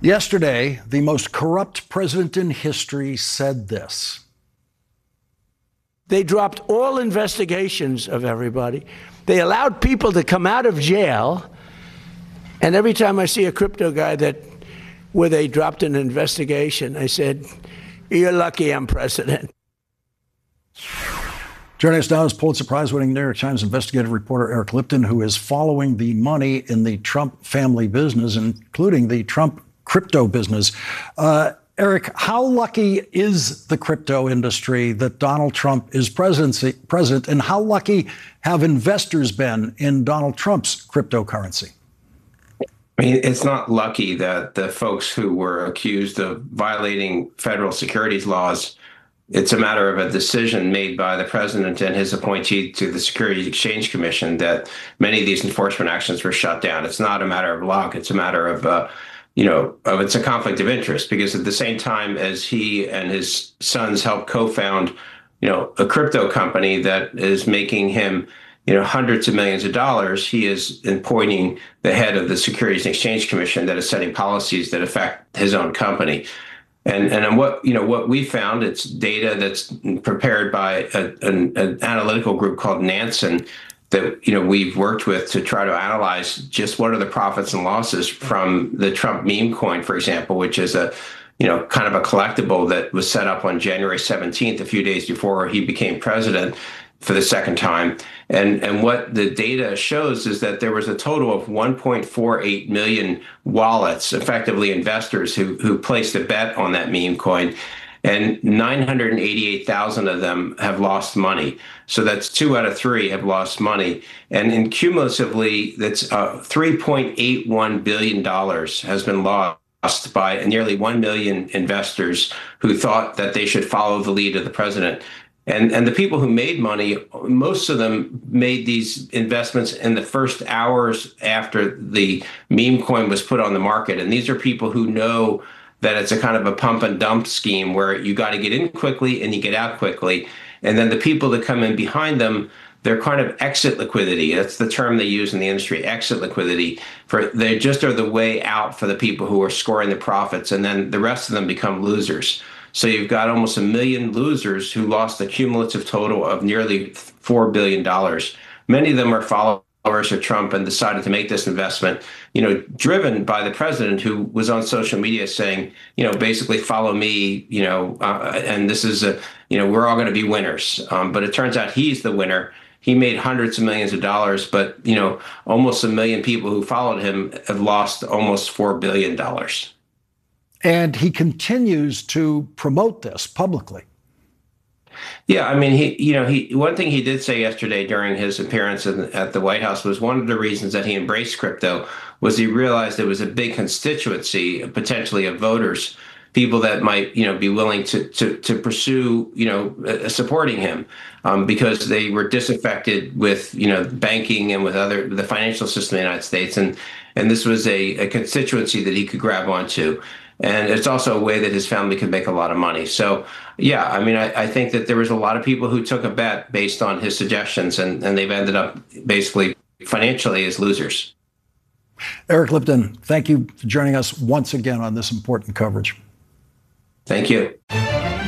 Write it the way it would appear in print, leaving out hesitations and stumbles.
Yesterday, the most corrupt president in history said this. They dropped all investigations of everybody. They allowed people to come out of jail. And every time I see a crypto guy where they dropped an investigation, I said, "You're lucky I'm president." Joining us now is Pulitzer Prize-winning New York Times investigative reporter Eric Lipton, who is following the money in the Trump family business, including the Trump crypto business. Eric, how lucky is the crypto industry that Donald Trump is president, and how lucky have investors been in Donald Trump's cryptocurrency? I mean, it's not lucky that the folks who were accused of violating federal securities laws, it's a matter of a decision made by the president and his appointee to the Securities Exchange Commission that many of these enforcement actions were shut down. It's not a matter of luck. It's a matter of it's a conflict of interest, because at the same time as he and his sons helped co-found, a crypto company that is making him, hundreds of millions of dollars, he is appointing the head of the Securities and Exchange Commission that is setting policies that affect his own company. And what we found, it's data that's prepared by an analytical group called Nansen that we've worked with to try to analyze just what are the profits and losses from the Trump meme coin, for example, which is a kind of a collectible that was set up on January 17th, a few days before he became president for the second time. And what the data shows is that there was a total of 1.48 million wallets, effectively investors who placed a bet on that meme coin. And 988,000 of them have lost money. So that's 2 out of 3 have lost money. And cumulatively, that's $3.81 billion has been lost by nearly 1 million investors who thought that they should follow the lead of the president. And the people who made money, most of them made these investments in the first hours after the meme coin was put on the market. And these are people who know that it's a kind of a pump and dump scheme where you got to get in quickly and you get out quickly. And then the people that come in behind them, they're kind of exit liquidity. That's the term they use in the industry, exit liquidity. They just are the way out for the people who are scoring the profits. And then the rest of them become losers. So you've got almost 1 million losers who lost a cumulative total of nearly $4 billion. Many of them are followers of Trump and decided to make this investment, driven by the president, who was on social media saying, basically follow me, and this is we're all going to be winners. But it turns out he's the winner. He made hundreds of millions of dollars, but, almost 1 million people who followed him have lost almost $4 billion. And he continues to promote this publicly. Yeah, I mean, he one thing he did say yesterday during his appearance at the White House was one of the reasons that he embraced crypto was he realized there was a big constituency, potentially, of voters, people that might, be willing to pursue, supporting him, because they were disaffected with, banking and with the financial system in the United States, and this was a constituency that he could grab onto. And it's also a way that his family could make a lot of money. So, yeah, I mean, I think that there was a lot of people who took a bet based on his suggestions, and they've ended up basically financially as losers. Eric Lipton, thank you for joining us once again on this important coverage. Thank you.